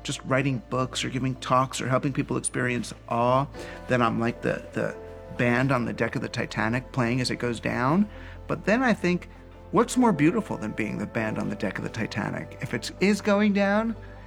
just writing books or giving talks or helping people experience awe, then I'm like the band on the deck of the Titanic playing as it goes down. But then I think, what's more beautiful than being the band on the deck of the Titanic? If it is going down,